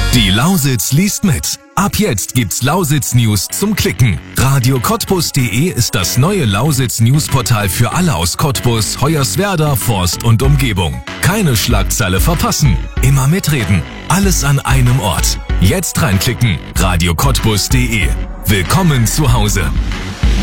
Die Lausitz liest mit. Ab jetzt gibt's Lausitz-News zum Klicken. RadioCottbus.de ist das neue Lausitz-News-Portal für alle aus Cottbus, Hoyerswerda, Forst und Umgebung. Keine Schlagzeile verpassen. Immer mitreden. Alles an einem Ort. Jetzt reinklicken. RadioCottbus.de. Willkommen zu Hause.